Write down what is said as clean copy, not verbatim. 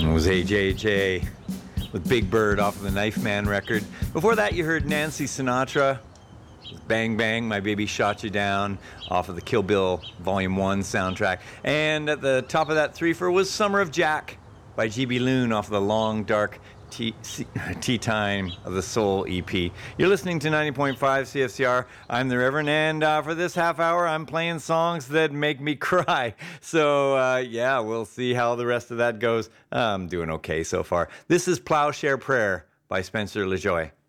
It was AJJ with Big Bird off of the Knife Man record. Before that, you heard Nancy Sinatra with Bang Bang, My Baby Shot You Down off of the Kill Bill Volume 1 soundtrack. And at the top of that threefer was Summer of Jack by GB Loon off of the Long Dark Tea Time of the Soul EP. You're listening to 90.5 CFCR. I'm the Reverend, and for this half hour, I'm playing songs that make me cry. So, yeah, we'll see how the rest of that goes. I'm doing okay so far. This is Plowshare Prayer by Spencer LeJoy.